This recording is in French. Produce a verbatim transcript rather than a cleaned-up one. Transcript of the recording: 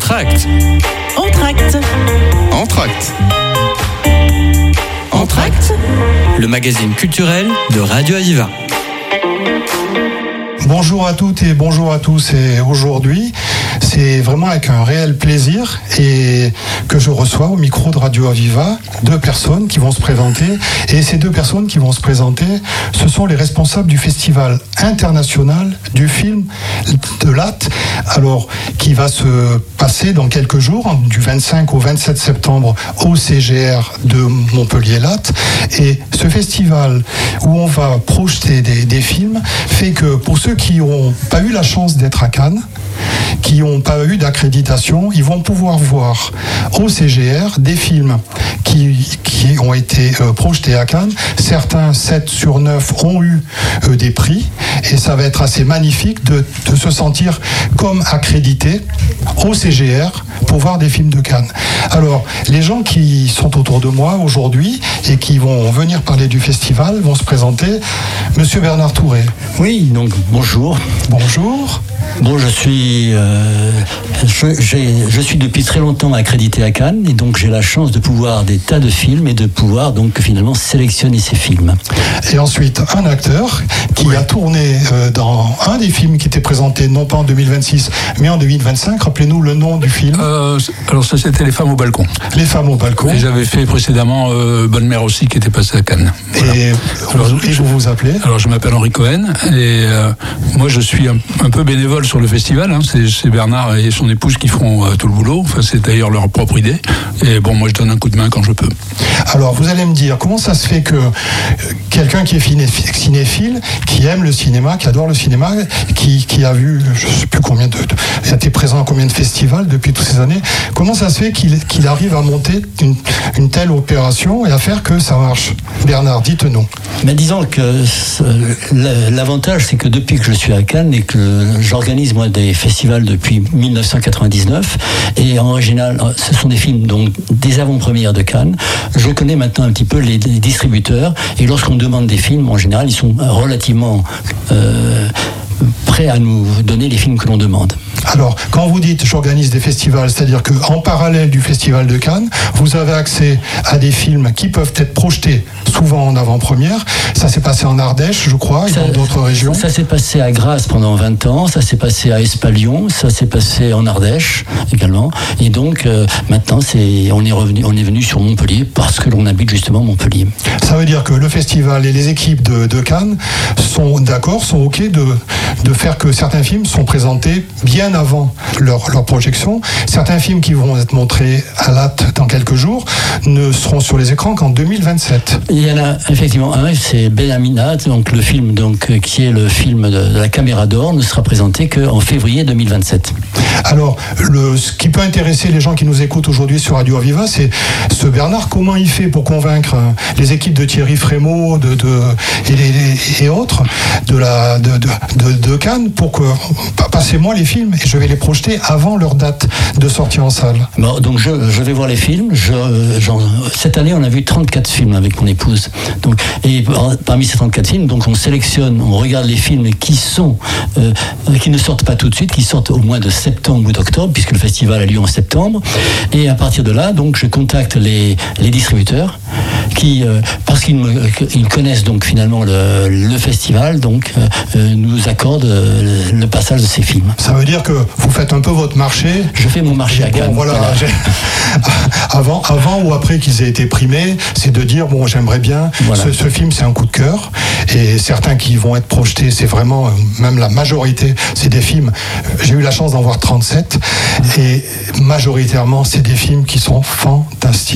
Entracte. Entracte. Entracte. Entracte. Le magazine culturel de Radio Aviva. Bonjour à toutes et bonjour à tous. Et aujourd'hui, c'est vraiment avec un réel plaisir et que je reçois au micro de Radio Aviva deux personnes qui vont se présenter. Et ces deux personnes qui vont se présenter, ce sont les responsables du Festival international du film de Latte, alors qui va se passer dans quelques jours, du vingt-cinq au vingt-sept septembre au C G R de Montpellier-Latte. Et ce festival où on va projeter des, des films fait que pour ceux qui n'ont pas eu la chance d'être à Cannes, qui n'ont pas eu d'accréditation, ils vont pouvoir voir au C G R des films qui, qui ont été euh, projetés à Cannes. Certains, sept sur neuf, ont eu euh, des prix et ça va être assez magnifique de, de se sentir comme accrédité au C G R pour voir des films de Cannes. Alors, les gens qui sont autour de moi aujourd'hui et qui vont venir parler du festival vont se présenter. Monsieur Bernard Touré. Oui, donc bonjour. Bonjour. Bon, je suis, euh, je, j'ai, je suis depuis très longtemps accrédité à Cannes et donc j'ai la chance de pouvoir des tas de films et de pouvoir donc finalement sélectionner ces films. Et ensuite, un acteur qui oui. a tourné euh, dans un des films qui était présenté non pas en deux mille vingt-six mais en deux mille vingt-cinq. Rappelez-nous le nom du film. Euh, alors ça c'était Les Femmes au balcon. Les Femmes au balcon. Et j'avais fait précédemment euh, Bonne Mère aussi qui était passé à Cannes. Voilà. Et, alors, vous, et vous vous appelez ? Alors je m'appelle Henri Cohen et euh, moi je suis un, un peu bénévole sur le festival, hein. c'est, c'est Bernard et son épouse qui font euh, tout le boulot, enfin, c'est d'ailleurs leur propre idée, et bon, moi je donne un coup de main quand je peux. Alors vous allez me dire, comment ça se fait que quelqu'un qui est cinéphile, qui aime le cinéma, qui adore le cinéma, qui, qui a vu, je ne sais plus combien de, de, il a été présent à combien de festivals depuis toutes ces années, comment ça se fait qu'il, qu'il arrive à monter une, une telle opération et à faire que ça marche ? Bernard, dites-nous. Mais disons que euh, l'avantage c'est que depuis que je suis à Cannes et que j'organise moi des festivals depuis dix-neuf cent quatre-vingt-dix-neuf et en original ce sont des films donc des avant-premières de Cannes. Je connais maintenant un petit peu les, les distributeurs et lorsqu'on demande des films en général ils sont relativement euh, prêts à nous donner les films que l'on demande. Alors, quand vous dites j'organise des festivals, c'est-à-dire qu'en parallèle du Festival de Cannes, vous avez accès à des films qui peuvent être projetés souvent en avant-première. Ça s'est passé en Ardèche, je crois, et ça, dans d'autres régions. Ça s'est passé à Grasse pendant vingt ans, ça s'est passé à Espalion, ça s'est passé en Ardèche également. Et donc, euh, maintenant, c'est, on est revenu, on est venu sur Montpellier parce que l'on habite justement Montpellier. Ça veut dire que le festival et les équipes de, de Cannes sont d'accord, sont OK de, de faire que certains films sont présentés bien avant leur, leur projection. Certains films qui vont être montrés à Latte dans quelques jours ne seront sur les écrans qu'en deux mille vingt-sept. Il y en a effectivement un, c'est Ben Aminat, donc le film donc, qui est le film de, de la Caméra d'Or, ne sera présenté qu'en février deux mille vingt-sept. Alors, le, ce qui peut intéresser les gens qui nous écoutent aujourd'hui sur Radio Aviva, c'est ce Bernard, comment il fait pour convaincre les équipes de Thierry Frémaux de, de, et, les, et autres de, la, de, de, de, de Cannes pour que, passez-moi les films et je vais les projeter avant leur date de sortie en salle. Bon, donc je, je vais voir les films. Je, genre, cette année, on a vu trente-quatre films avec mon épouse. Donc, et parmi ces trente-quatre films, donc on sélectionne, on regarde les films qui sont, euh, qui ne sortent pas tout de suite, qui sortent au mois de septembre ou d'octobre, puisque le festival a lieu en septembre. Et à partir de là, donc, je contacte les, les distributeurs qui, euh, parce qu'ils me, ils connaissent donc finalement le, le festival, donc euh, nous accordent euh, le passage de ces films. Ça veut dire que vous faites un peu votre marché. Je fais mon marché à Cannes. Bon, voilà. voilà. avant, avant ou après qu'ils aient été primés, c'est de dire bon, j'aimerais bien. Voilà. Ce, ce film, c'est un coup de cœur. Et certains qui vont être projetés, c'est vraiment, même la majorité, c'est des films. J'ai eu la chance d'en voir trente-sept. Et majoritairement, c'est des films qui sont fantastiques.